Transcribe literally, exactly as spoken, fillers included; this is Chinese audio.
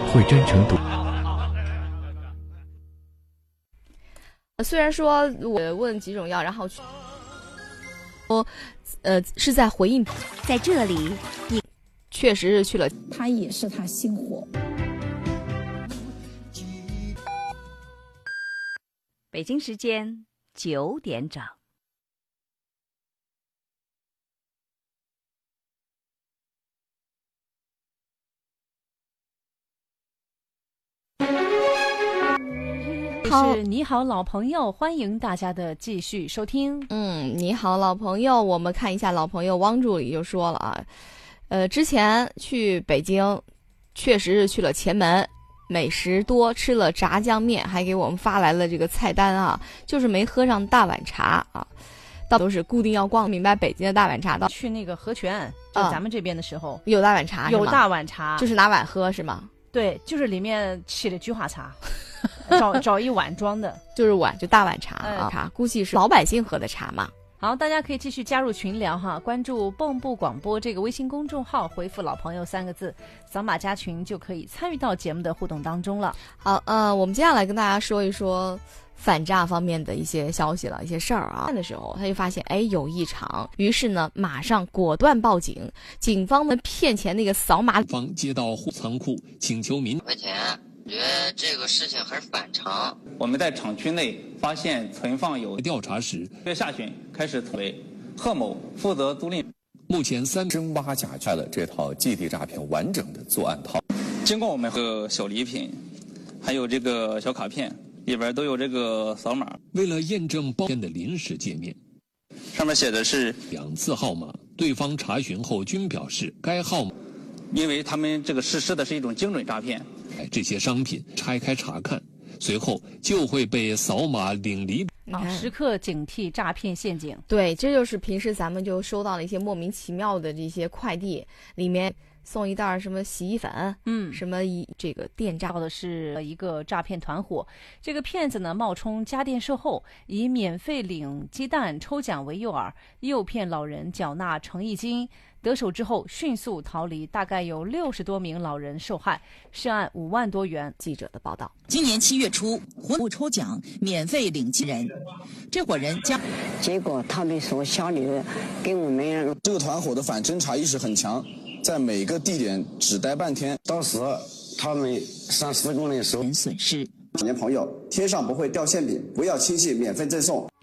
会真诚读。 虽然说我问几种药，然后说，呃，是在回应， 在这里，你确实是去了， 他也是他心火。 北京时间九点整。 是你好老朋友，欢迎大家的继续收听。 嗯，你好老朋友，我们看一下老朋友汪助理就说了啊，呃，之前去北京，确实是去了前门美食多，吃了炸酱面，还给我们发来了这个菜单啊，就是没喝上大碗茶啊。到都是固定要逛明白北京的大碗茶，到去那个和泉，就咱们这边的时候、 嗯、有大碗茶， 有大碗茶， 就是拿碗喝是吗？ 对，就是里面沏的菊花茶，找找一碗装的， 就是碗，就大碗茶啊，茶、嗯、估计是老百姓喝的茶嘛。 好，大家可以继续加入群聊哈，关注蚌埠广播这个微信公众号，回复老朋友三个字，扫码加群就可以参与到节目的互动当中了。 好，呃，我们接下来跟大家说一说反诈方面的一些消息了，一些事儿啊。看的时候他就发现哎有异常，于是呢马上果断报警。警方们骗钱那个扫码方接到仓库请求民块钱，觉得这个事情很反常。 我们在厂区内发现存放有调查时， 月下旬开始为贺某负责租赁。 目前三深挖假债了这套寄地诈骗完整的作案套。 经过我们和小礼品，还有这个小卡片。里边都有这个扫码， 为了验证报片的临时界面， 上面写的是两次号码，对方查询后均表示该号码， 因为他们这个实施的是一种精准诈骗。 这些商品拆开查看，随后就会被扫码领离。 啊，时刻警惕诈骗陷阱。 对，这就是平时咱们就收到了一些莫名其妙的这些快递，里面送一袋什么洗衣粉， 嗯， 什么一这个电诈， 到的是一个诈骗团伙。这个骗子呢，冒充家电售后，以免费领鸡蛋抽奖为诱饵，诱骗老人缴纳诚意金。得手之后迅速逃离，大概有六十多名老人受害，涉案五万多元。 记者的报道。 今年七月初，活物抽奖，免费领鸡人，这伙人将， 结果他们说小女跟我们这个团伙的反侦查意识很强。在每个地点只待半天， 到时他们上施工的时候损失。 几年朋友，天上不会掉馅饼，不要轻信免费赠送。